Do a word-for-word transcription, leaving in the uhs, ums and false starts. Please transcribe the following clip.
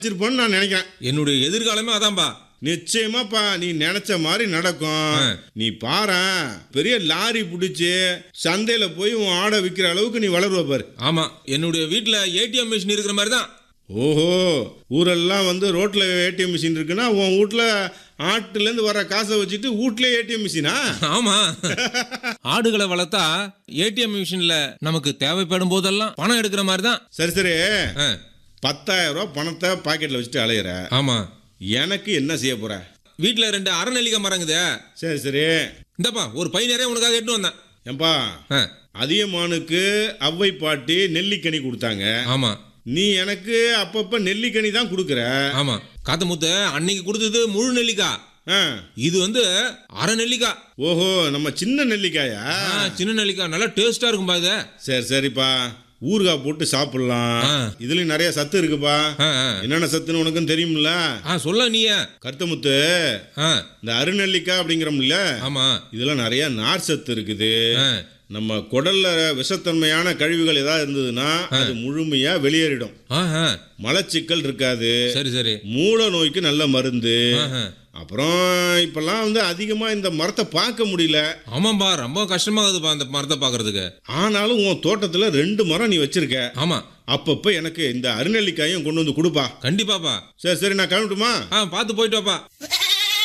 வச்சிருப்போன்னு நான் நினைக்கிறேன். என்னுடைய எதிர்காலமே அதான்பா. நிச்சயமாப்பா நீ நினைச்ச மாதிரி நடக்கும். நீ பாரேன், பெரிய லாரி பிடிச்சி சந்தையில போய் உன் ஆடை விற்கிற அளவுக்கு நீ வளருவ பாரு. ஆமா, என்னுடைய வீட்டுல ஏடிஎம் மிஷின் இருக்கிற மாதிரி தான். ஓஹோ, ஊரெல்லாம் வந்து ரோட்ல ஏடிஎம் மிஷின் இருக்குன்னா உன் வீட்டுல ஆட்டுல இருந்து வர காசை வச்சுட்டு வீட்லயே ஏடிஎம் மிஷினா? ஆமா, ஆடுகளை வளர்த்தா ஏடிஎம் மிஷின்ல நமக்கு தேவைப்படும் போதெல்லாம் பணம் எடுக்கிற மாதிரி தான். சரி சரி, பத்தாயிரம் ரூபாய் பணத்தை பாக்கெட்ல வச்சுட்டு அலையிற. ஆமா, எனக்கு என்ன செய்ய போற? வீட்டுல ரெண்டு அரைநெல்லிக்காய் மரங்குதே. சரி சரி, இந்தப்பா ஒரு பை நிறைய உனக்காக எட்டு வந்தேன். ஏம்பா, அதியமானுக்கு அவ்வை பாட்டி நெல்லிக்கனி கொடுத்தாங்க. ஆமா, நீ எனக்கு அப்பப்ப நெல்லிக்கனி தான் கொடுக்குற. ஆமா, காத்த முத்த அன்னைக்கு கொடுத்தது முழு நெல்லிக்காய், இது வந்து அரை நெல்லிக்காய். ஓஹோ, நம்ம சின்ன நெல்லிக்காயா? சின்ன நெல்லிக்காய் நல்லா டேஸ்டா இருக்கும்பா இது. சரி சரிப்பா, ஊறுகாய் போட்டு சாப்பிடலாம். இதுலயும் நிறைய சத்து இருக்குப்பா. என்னென்ன சத்துன்னு உனக்கும் தெரியும்ல? சொல்ல நீ. கருத்தமுத்து, இந்த அருநெல்லிக்காய் அப்படிங்கிறோம்ல, ஆமா, இதுல நிறைய நார் சத்து இருக்குது. நம்ம குடல்ல விஷத்தன்மையான கழிவுகள் ஏதாவது இருந்ததுன்னா அது முழுமையா வெளியேறிடும். மலச்சிக்கல் இருக்காது. சரி சரி, மூல நோய்க்கு நல்ல மருந்து. அப்புறம் இப்பெல்லாம் வந்து அதிகமா இந்த மரத்தை பார்க்க முடியல. ஆமாம்பா, ரொம்ப கஷ்டமாகுதுப்பா இந்த மரத்தை பார்க்கறதுக்கு. ஆனாலும் உன் தோட்டத்துல ரெண்டு மரம் நீ வச்சிருக்க. ஆமா, அப்பப்ப எனக்கு இந்த அருநெல்லிக்காயும் கொண்டு வந்து கொடுப்பா. கண்டிப்பாப்பா. சரி சரி, நான் கிளம்பட்டுமா? பார்த்து போயிட்டு வாப்பா.